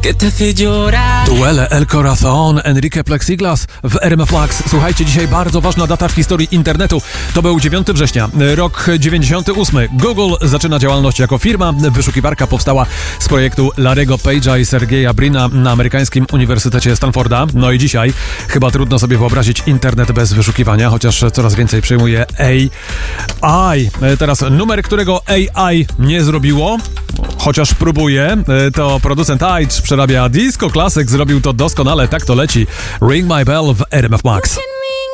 que te hace llorar. Duele El Corazón, Enrique Plexiglas w RMF Max. Słuchajcie, dzisiaj bardzo ważna data w historii internetu. To był 9 września, rok 98. Google zaczyna działalność jako firma. Wyszukiwarka powstała z projektu Larry'ego Page'a i Sergeja Brina na amerykańskim Uniwersytecie Stanforda. No i dzisiaj chyba trudno sobie wyobrazić internet bez wyszukiwania, chociaż coraz więcej przyjmuje AI. Teraz numer, którego AI nie zrobiło, chociaż próbuje, to producent Aitch przerabia disco klasyk, zrobił to doskonale, tak to leci. Ring My Bell w RMF Max.